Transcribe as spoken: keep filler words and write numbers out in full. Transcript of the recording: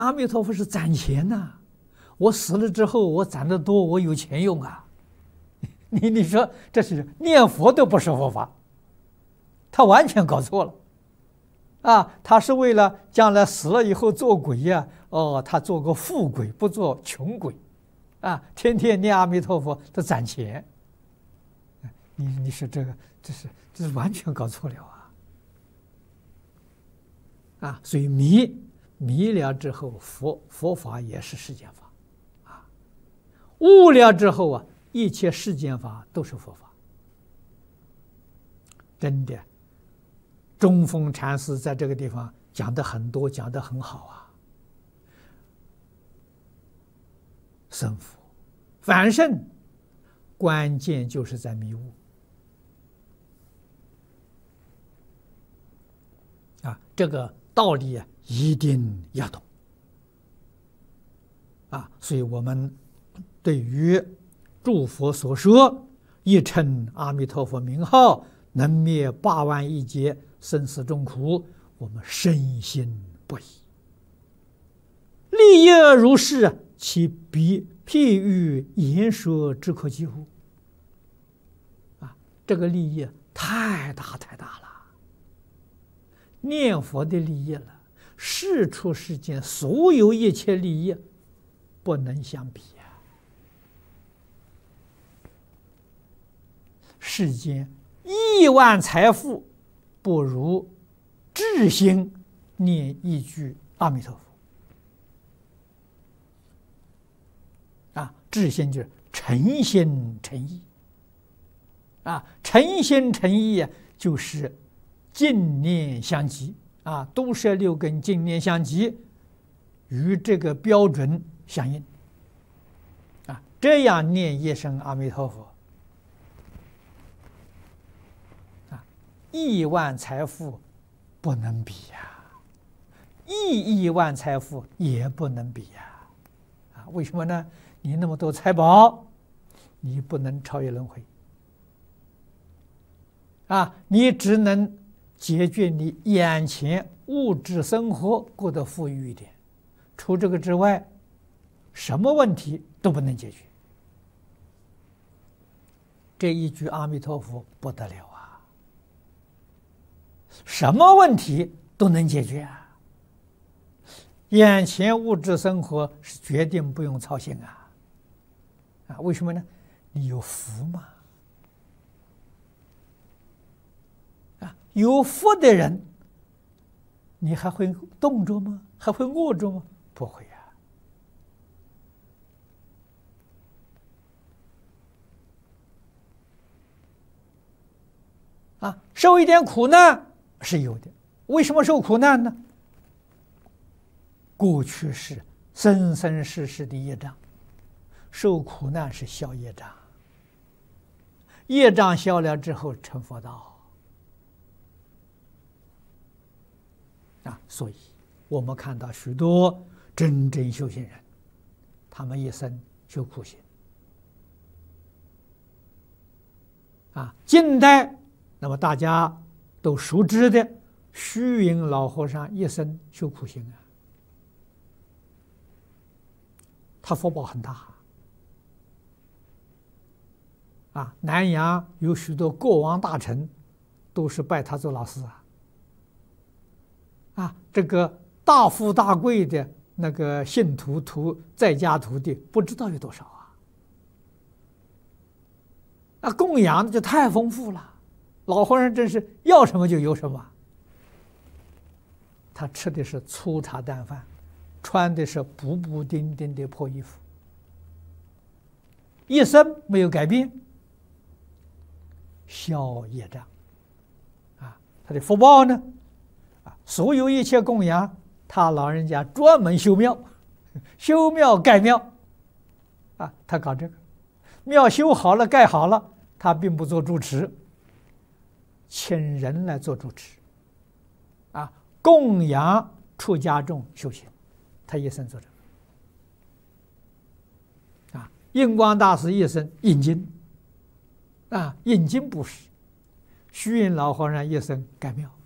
阿弥陀佛是攒钱呐、啊，我死了之后我攒得多，我有钱用啊。你你说这是念佛都不是佛法，他完全搞错了。啊，他是为了将来死了以后做鬼呀、啊，哦，他做个富鬼，不做穷鬼，啊，天天念阿弥陀佛都攒钱。你你说这个这是这是完全搞错了啊！啊，所以迷迷了之后，佛佛法也是世间法，啊，悟了之后啊，一切世间法都是佛法。真的，中峰禅师在这个地方讲的很多，讲的很好啊。生佛反胜，关键就是在迷悟。啊，这个道理啊，一定要懂。啊，所以我们对于诸佛所说“一称阿弥陀佛名号，能灭八万亿劫生死众苦”，我们深信不疑。立业如是，其比譬喻言说之可及乎？啊，这个利益太大太大了。念佛的利益了，世出世间所有一切利益不能相比呀、啊。世间亿万财富不如至心念一句阿弥陀佛。啊，至心就是诚心诚意。啊，诚心诚意啊，就是净念相继啊，都摄六根净念相继，与这个标准相应啊，这样念一声阿弥陀佛啊，亿万财富不能比呀、啊，亿亿万财富也不能比呀、啊，啊，为什么呢？你那么多财宝，你不能超越轮回啊，你只能解决你眼前物质生活过得富裕一点，除这个之外，什么问题都不能解决。这一句阿弥陀佛不得了啊！什么问题都能解决啊！眼前物质生活是决定不用操心啊！啊，为什么呢？你有福嘛！有福的人，你还会冻着吗？还会饿着吗？不会呀、啊！啊，受一点苦难是有的。为什么受苦难呢？过去是生生世世的业障，受苦难是消业障，业障消了之后成佛道。啊，所以我们看到许多真正修行人，他们一生修苦行。啊，近代那么大家都熟知的虚云老和尚一生修苦行啊，他福报很大。啊，南洋有许多国王大臣，都是拜他做老师啊。啊，这个大富大贵的那个信徒徒在家徒弟不知道有多少啊！啊，供养的就太丰富了，老和尚真是要什么就有什么。他吃的是粗茶淡饭，穿的是补补丁丁的破衣服，一生没有改变，消业障。啊，他的福报呢？所有一切供养，他老人家专门修庙，修庙盖庙，啊，他搞这个，庙修好了盖好了，他并不做主持，请人来做主持，啊，供养出家众修行，他一生做这个，啊，印光大师一生印经，啊，印经布施，虚云老和尚一生盖庙。